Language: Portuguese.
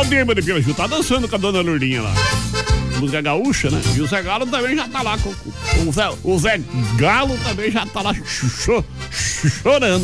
Dema de Piraju tá dançando com a dona Lourdinha lá. Música gaúcha, né? E o Zé Galo também já tá lá. O Zé Galo também já tá lá chorando.